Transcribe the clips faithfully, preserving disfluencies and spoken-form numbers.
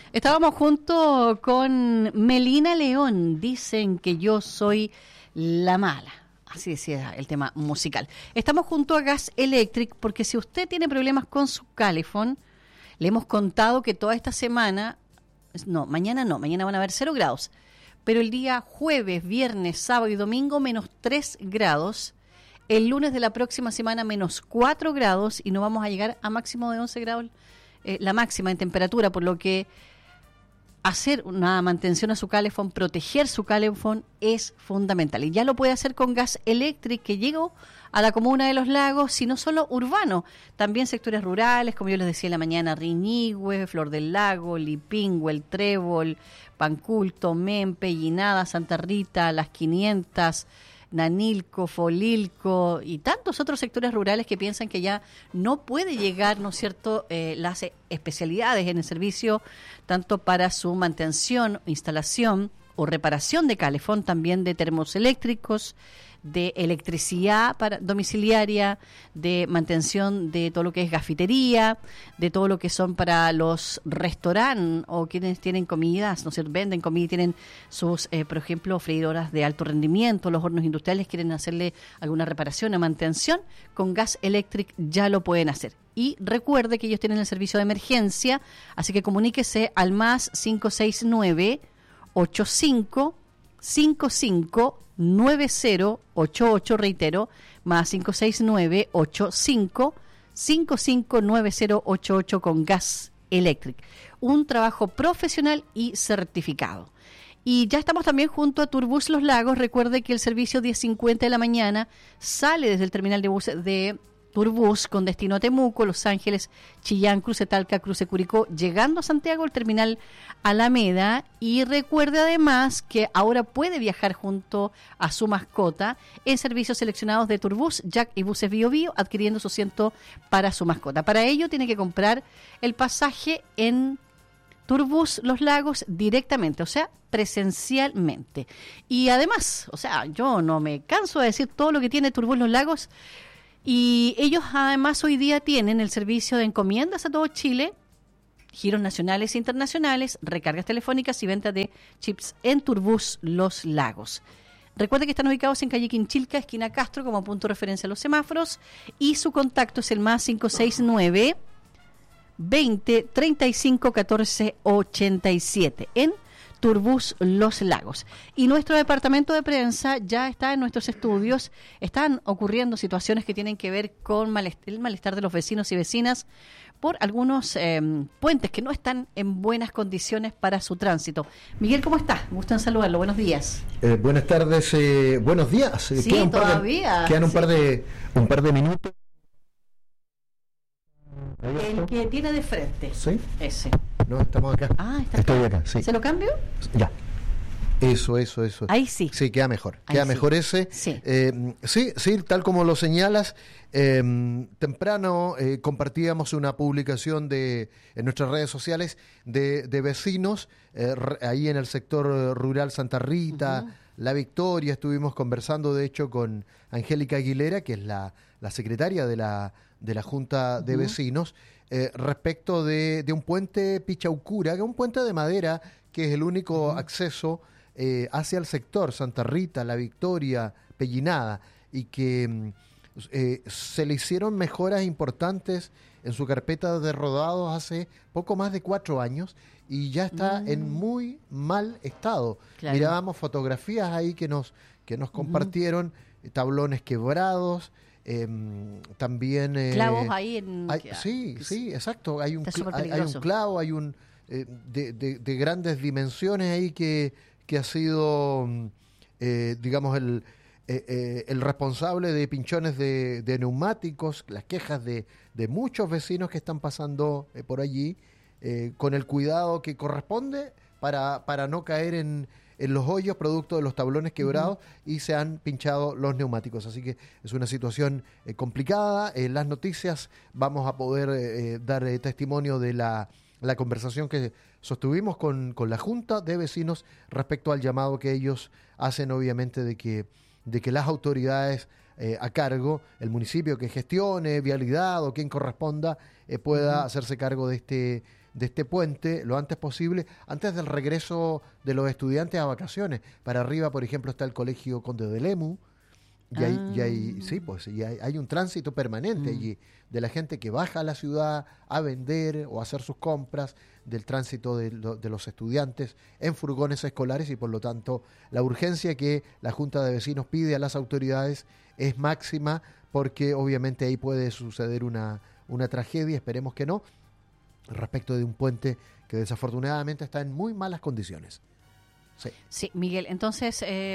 Estábamos junto con Melina León. Dicen que yo soy la mala. Así decía el tema musical. Estamos junto a Gas Electric porque si usted tiene problemas con su Calefón, le hemos contado que toda esta semana, no, mañana no, mañana van a haber cero grados, pero el día jueves, viernes, sábado y domingo menos tres grados, el lunes de la próxima semana menos cuatro grados y no vamos a llegar a máximo de once grados, eh, la máxima en temperatura, por lo que hacer una mantención a su Calefón, proteger su Calefón es fundamental. Y ya lo puede hacer con Gas Electric, que llegó a la comuna de Los Lagos, y no solo urbano, también sectores rurales, como yo les decía en la mañana, Riñihue, Flor del Lago, Lipingüe, El Trébol, Panculto, Mempe, Pellinada, Santa Rita, Las quinientas, Nanilco, Folilco y tantos otros sectores rurales que piensan que ya no puede llegar, ¿no es cierto?, eh, las especialidades en el servicio, tanto para su mantención, instalación o reparación de Calefón, también de termos eléctricos, de electricidad para domiciliaria, de mantención de todo lo que es gafitería, de todo lo que son para los restaurantes o quienes tienen comidas, no sé, venden comida y tienen sus, eh, por ejemplo, freidoras de alto rendimiento, los hornos industriales quieren hacerle alguna reparación o mantención, con Gas Electric ya lo pueden hacer. Y recuerde que ellos tienen el servicio de emergencia, así que comuníquese al más cinco seis nueve, ocho cinco, cinco cinco nueve cero ocho ocho, reitero, más cinco seis nueve, ocho cinco, cinco cinco nueve cero ocho ocho con Gas Electric. Un trabajo profesional y certificado. Y ya estamos también junto a Turbus Los Lagos. Recuerde que el servicio diez cincuenta de la mañana sale desde el terminal de buses de Turbus con destino a Temuco, Los Ángeles, Chillán, Cruce Talca, Cruce Curicó, llegando a Santiago, el terminal Alameda. Y recuerde además que ahora puede viajar junto a su mascota en servicios seleccionados de Turbus, Jack y Buses Bio Bio, adquiriendo su asiento para su mascota. Para ello tiene que comprar el pasaje en Turbus Los Lagos directamente, o sea, presencialmente. Y además, o sea, yo no me canso de decir todo lo que tiene Turbus Los Lagos. Y ellos además hoy día tienen el servicio de encomiendas a todo Chile, giros nacionales e internacionales, recargas telefónicas y venta de chips en Turbus Los Lagos. Recuerde que están ubicados en calle Quinchilca, esquina Castro, como punto de referencia a los semáforos, y su contacto es el más cinco seis nueve, veinte, treinta y cinco, catorce, ochenta y siete en Turbus Los Lagos. Y nuestro departamento de prensa ya está en nuestros estudios. Están ocurriendo situaciones que tienen que ver con malestar, el malestar de los vecinos y vecinas por algunos eh, puentes que no están en buenas condiciones para su tránsito. Miguel, ¿cómo está? Me gusta saludarlo. Buenos días. Eh, buenas tardes, eh, buenos días. Sí, quedan todavía. Un par de, quedan un, sí. par de, un par de minutos. El que tiene de frente. ¿Sí? Ese. No, estamos acá. Ah, está Estoy acá. acá, sí. ¿Se lo cambio? Ya. Eso, eso, eso. Ahí sí. Sí, queda mejor. Ahí queda sí. mejor ese. Sí. Eh, sí, sí, tal como lo señalas. Eh, temprano eh, compartíamos una publicación de en nuestras redes sociales de, de vecinos eh, re, ahí en el sector rural Santa Rita, uh-huh. La Victoria. Estuvimos conversando, de hecho, con Angélica Aguilera, que es la, la secretaria de la, de la Junta de uh-huh. Vecinos, eh, respecto de, de un puente Pichaucura, que es un puente de madera, que es el único uh-huh. acceso eh, hacia el sector Santa Rita, La Victoria, Pellinada, y que eh, se le hicieron mejoras importantes en su carpeta de rodados hace poco más de cuatro años y ya está mm. en muy mal estado. Claro. Mirábamos fotografías ahí que nos, que nos compartieron, uh-huh. tablones quebrados, eh, también... Eh, clavos ahí en... Hay, sí, sí, exacto. Hay un, cl- hay, hay un clavo, hay un eh, de, de, de grandes dimensiones ahí que, que ha sido, eh, digamos, el... Eh, eh, el responsable de pinchones de, de neumáticos, las quejas de, de muchos vecinos que están pasando eh, por allí, eh, con el cuidado que corresponde para, para no caer en, en los hoyos producto de los tablones quebrados uh-huh. y se han pinchado los neumáticos. Así que es una situación eh, complicada. En las noticias vamos a poder eh, dar eh, testimonio de la, la conversación que sostuvimos con, con la Junta de Vecinos respecto al llamado que ellos hacen, obviamente, de que de que las autoridades eh, a cargo, el municipio que gestione, vialidad o quien corresponda, eh, pueda uh-huh. hacerse cargo de este, de este puente lo antes posible, antes del regreso de los estudiantes a vacaciones. Para arriba, por ejemplo, está el Colegio Conde de Lemu, y hay, ah. y hay, sí, pues, y hay, hay un tránsito permanente mm. allí de la gente que baja a la ciudad a vender o a hacer sus compras, del tránsito de, lo, de los estudiantes en furgones escolares, y por lo tanto la urgencia que la Junta de Vecinos pide a las autoridades es máxima, porque obviamente ahí puede suceder una, una tragedia, esperemos que no, respecto de un puente que desafortunadamente está en muy malas condiciones. Sí, sí, Miguel, entonces... Eh,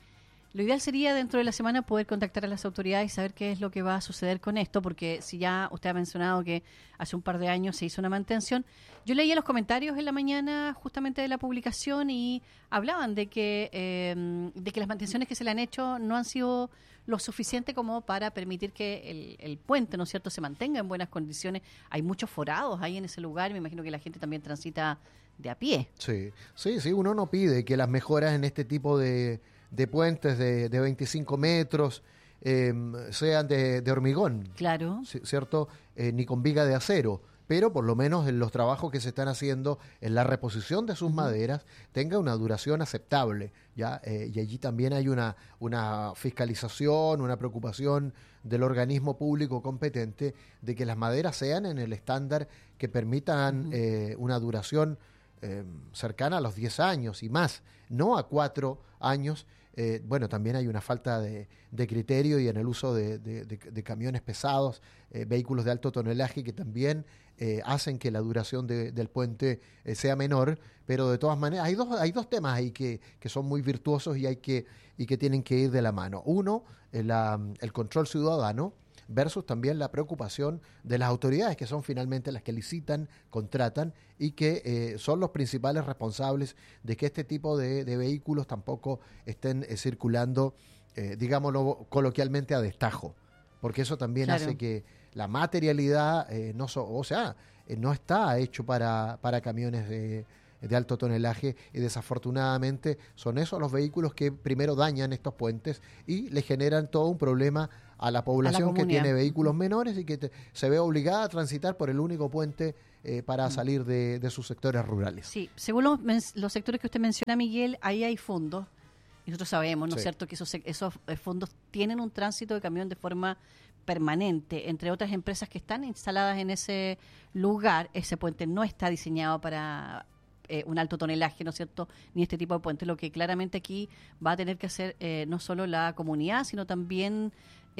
Lo ideal sería dentro de la semana poder contactar a las autoridades y saber qué es lo que va a suceder con esto, porque si ya usted ha mencionado que hace un par de años se hizo una mantención, yo leía los comentarios en la mañana justamente de la publicación y hablaban de que eh, de que las mantenciones que se le han hecho no han sido lo suficiente como para permitir que el, el puente, ¿no es cierto?, se mantenga en buenas condiciones. Hay muchos forados ahí en ese lugar, me imagino que la gente también transita de a pie. Sí, sí, sí, uno no pide que las mejoras en este tipo de... de puentes de, de veinticinco metros, eh, sean de, de hormigón. Claro. ¿Cierto? Eh, ni con viga de acero. Pero por lo menos en los trabajos que se están haciendo en la reposición de sus uh-huh. maderas tenga una duración aceptable. ¿Ya? Eh, y allí también hay una, una fiscalización, una preocupación del organismo público competente de que las maderas sean en el estándar que permitan uh-huh. eh, una duración eh, cercana a los diez años y más, no a cuatro años. Eh, bueno, también hay una falta de, de criterio y en el uso de, de, de, de camiones pesados, eh, vehículos de alto tonelaje que también eh, hacen que la duración de, del puente eh, sea menor, pero de todas maneras hay dos, hay dos temas ahí que, que son muy virtuosos y, hay que, y que tienen que ir de la mano. Uno, eh, la, el control ciudadano, versus también la preocupación de las autoridades, que son finalmente las que licitan, contratan y que eh, son los principales responsables de que este tipo de, de vehículos tampoco estén eh, circulando, eh, digámoslo coloquialmente, a destajo, porque eso también claro. hace que la materialidad, eh, no so, o sea, eh, no está hecho para, para camiones de, de alto tonelaje, y desafortunadamente son esos los vehículos que primero dañan estos puentes y le generan todo un problema a la población a la que tiene vehículos menores y que te, se ve obligada a transitar por el único puente eh, para mm. salir de, de sus sectores rurales. Sí, según los, los sectores que usted menciona, Miguel, ahí hay fondos, y nosotros sabemos, ¿no es sí. cierto?, que esos, esos fondos tienen un tránsito de camión de forma permanente, entre otras empresas que están instaladas en ese lugar. Ese puente no está diseñado para eh, un alto tonelaje, ¿no es cierto?, ni este tipo de puente, lo que claramente aquí va a tener que hacer eh, no solo la comunidad, sino también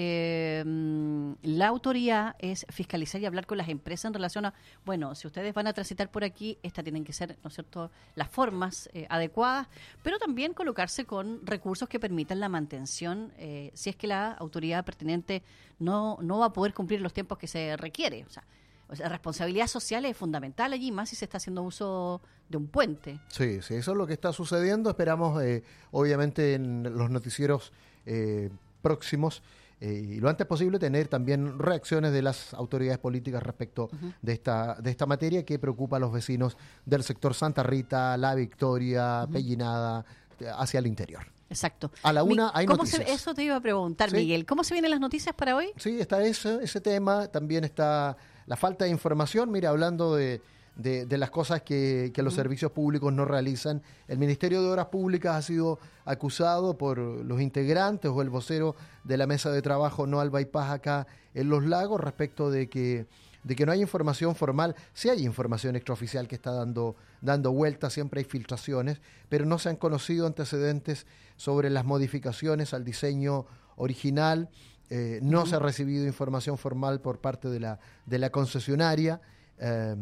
Eh, la autoridad es fiscalizar y hablar con las empresas en relación a, bueno, si ustedes van a transitar por aquí, estas tienen que ser, ¿no es cierto?, las formas eh, adecuadas, pero también colocarse con recursos que permitan la mantención, eh, si es que la autoridad pertinente no, no va a poder cumplir los tiempos que se requiere. O sea, o sea, la responsabilidad social es fundamental allí, más si se está haciendo uso de un puente. Sí, sí, eso es lo que está sucediendo. Esperamos, eh, obviamente, en los noticieros eh, próximos, Eh, y lo antes posible tener también reacciones de las autoridades políticas respecto uh-huh. de esta de esta materia que preocupa a los vecinos del sector Santa Rita, La Victoria, uh-huh. Pellinada, hacia el interior. Exacto. A la una Mi, hay ¿cómo noticias. Se, eso te iba a preguntar, ¿sí? Miguel. ¿Cómo se vienen las noticias para hoy? Sí, está ese, ese tema, también está la falta de información. Mira, hablando de De, de las cosas que, que los uh-huh. servicios públicos no realizan. El Ministerio de Obras Públicas ha sido acusado por los integrantes o el vocero de la mesa de trabajo No al Bypass acá en Los Lagos respecto de que, de que no hay información formal. Sí hay información extraoficial que está dando, dando vueltas, siempre hay filtraciones, pero no se han conocido antecedentes sobre las modificaciones al diseño original. Eh, no uh-huh. se ha recibido información formal por parte de la, de la concesionaria. Eh,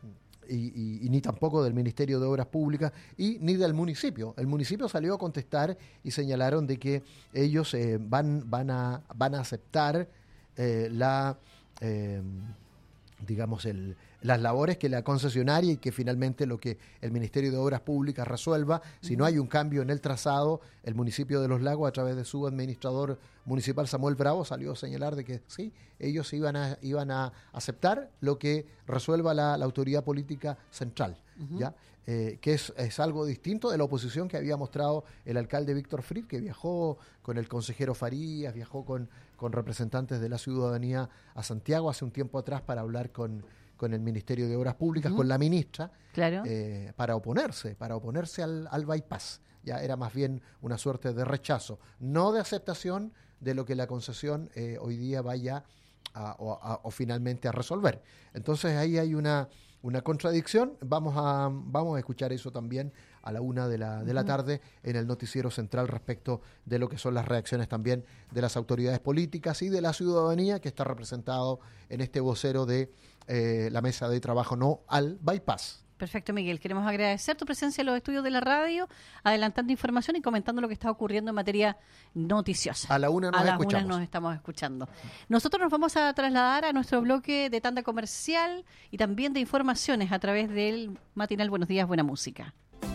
Y, y, y ni tampoco del Ministerio de Obras Públicas y ni del municipio. El municipio salió a contestar y señalaron de que ellos eh, van, van, a, van a aceptar eh, la, eh, digamos, el, las labores que la concesionaria y que finalmente lo que el Ministerio de Obras Públicas resuelva. Si no hay un cambio en el trazado, el municipio de Los Lagos, a través de su administrador municipal Samuel Bravo, salió a señalar de que sí, ellos iban a, iban a aceptar lo que resuelva la, la autoridad política central, uh-huh. ¿ya? Eh, que es, es algo distinto de la oposición que había mostrado el alcalde Víctor Fried, que viajó con el consejero Farías, viajó con, con representantes de la ciudadanía a Santiago hace un tiempo atrás para hablar con, con el Ministerio de Obras Públicas, uh-huh. con la ministra, claro. eh, para oponerse, para oponerse al, al bypass. Ya era más bien una suerte de rechazo, no de aceptación de lo que la concesión eh, hoy día vaya a, a, a, o finalmente a resolver. Entonces ahí hay una... Una contradicción, vamos a vamos a escuchar eso también a la una de la, de la tarde en el noticiero central respecto de lo que son las reacciones también de las autoridades políticas y de la ciudadanía que está representado en este vocero de eh, la mesa de trabajo no al bypass. Perfecto, Miguel. Queremos agradecer tu presencia en los estudios de la radio, adelantando información y comentando lo que está ocurriendo en materia noticiosa. A la una nos a escuchamos. A las una nos estamos escuchando. Nosotros nos vamos a trasladar a nuestro bloque de tanda comercial y también de informaciones a través del matinal Buenos Días, Buena Música.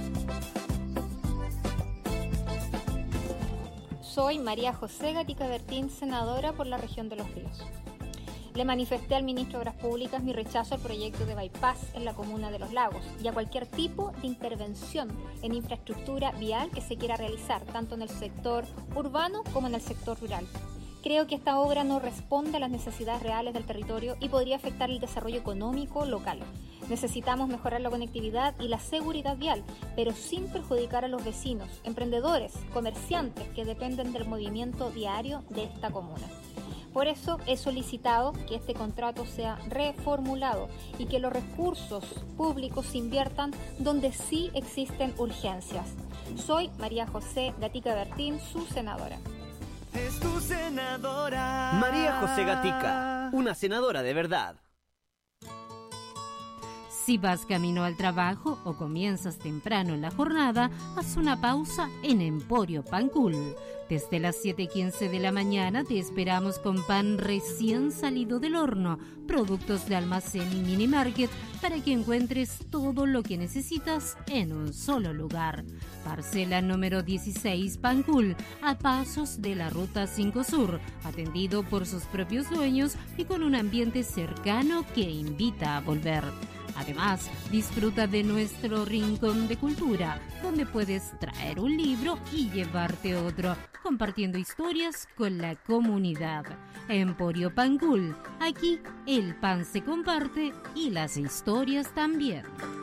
Soy María José Gatica Bertín, senadora por la región de Los Ríos. Le manifesté al ministro de Obras Públicas mi rechazo al proyecto de bypass en la comuna de Los Lagos y a cualquier tipo de intervención en infraestructura vial que se quiera realizar, tanto en el sector urbano como en el sector rural. Creo que esta obra no responde a las necesidades reales del territorio y podría afectar el desarrollo económico local. Necesitamos mejorar la conectividad y la seguridad vial, pero sin perjudicar a los vecinos, emprendedores, comerciantes que dependen del movimiento diario de esta comuna. Por eso he solicitado que este contrato sea reformulado y que los recursos públicos se inviertan donde sí existen urgencias. Soy María José Gatica Bertín, su senadora. Es tu senadora. María José Gatica, una senadora de verdad. Si vas camino al trabajo o comienzas temprano en la jornada, haz una pausa en Emporio Pancul. Desde las siete y quince de la mañana te esperamos con pan recién salido del horno, productos de almacén y mini market para que encuentres todo lo que necesitas en un solo lugar. Parcela número dieciséis Pancul, a pasos de la Ruta cinco Sur, atendido por sus propios dueños y con un ambiente cercano que invita a volver. Además, disfruta de nuestro rincón de cultura, donde puedes traer un libro y llevarte otro, compartiendo historias con la comunidad. Emporio Pancul, aquí el pan se comparte y las historias también.